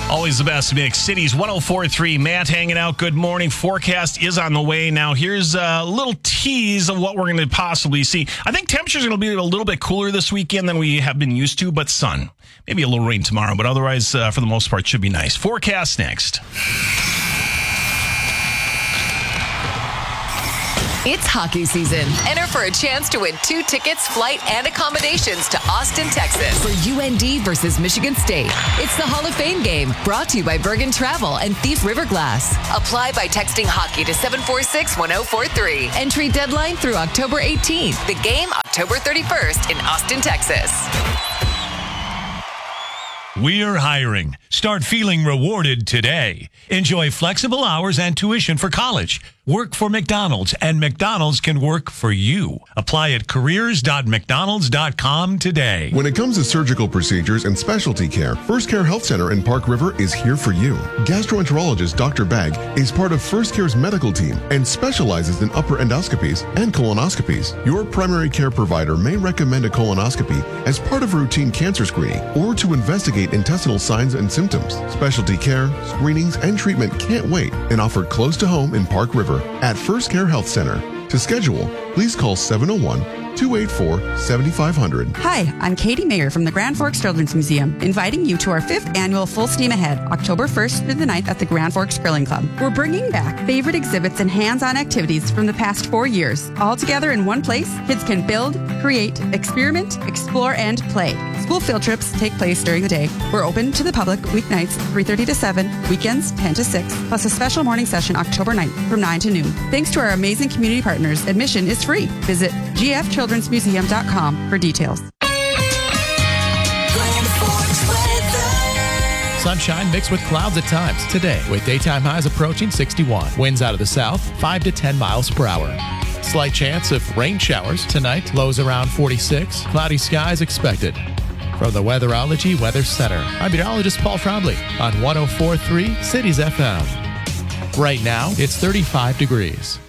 Always the best mix. Cities 104.3. Matt hanging out. Good morning. Forecast is on the way. Now, here's a little tease of what we're going to possibly see. I think temperatures are going to be a little bit cooler this weekend than we have been used to, but sun. Maybe a little rain tomorrow, but otherwise, for the most part, should be nice. Forecast next. It's hockey season. Enter for a chance to win 2 tickets, flight, and accommodations to Austin, Texas for UND versus Michigan State. It's the Hall of Fame game, brought to you by Bergen Travel and Thief River Glass. Apply by texting hockey to 746-1043. Entry deadline through October 18th. The game October 31st in Austin, Texas. We're hiring. Start feeling rewarded today. Enjoy flexible hours and tuition for college. Work for McDonald's, and McDonald's can work for you. Apply at careers.mcdonalds.com today. When it comes to surgical procedures and specialty care, First Care Health Center in Park River is here for you. Gastroenterologist Dr. Bagg is part of First Care's medical team and specializes in upper endoscopies and colonoscopies. Your primary care provider may recommend a colonoscopy as part of routine cancer screening or to investigate intestinal signs and symptoms. Specialty care, screenings, and treatment can't wait and offered close to home in Park River at First Care Health Center. To schedule, please call 701-284-7500. Hi, I'm Katie Mayer from the Grand Forks Children's Museum, inviting you to our 5th annual Full Steam Ahead, October 1st through the 9th at the Grand Forks Grilling Club. We're bringing back favorite exhibits and hands-on activities from the past 4 years. All together in one place, kids can build, create, experiment, explore, and play. School field trips take place during the day. We're open to the public weeknights 3:30 to 7, weekends 10 to 6, plus a special morning session October 9th from 9 to noon. Thanks to our amazing community partners, admission is free. Visit gfchildrensmuseum.com for details. Sunshine mixed with clouds at times today, with daytime highs approaching 61. Winds out of the south, 5 to 10 miles per hour. Slight chance of rain showers tonight, lows around 46. Cloudy skies expected. From the Weatherology Weather Center, I'm meteorologist Paul Trombley on 104.3 Cities FM. Right now, it's 35 degrees.